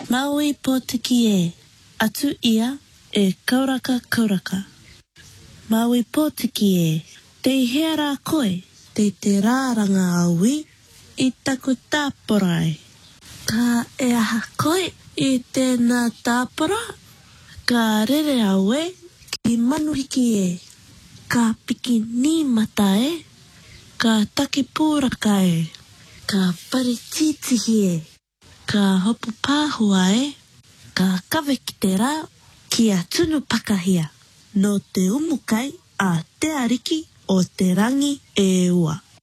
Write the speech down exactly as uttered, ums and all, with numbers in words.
Maui potiki e, atu ia e kauraka kauraka. Maui potiki e, te heara koe, te te rāranga aui, i taku tāporai. Ka e aha koe i tēnā tāpora, ka rere au e, ki manuhiki e, ka piki ni mata e, ka take pūraka e, ka pare titihi e, ka hopu pāhua e, ka kawe ki te rā, ki a tunu pakahia, no te umukai a te ariki o te rangi e ua.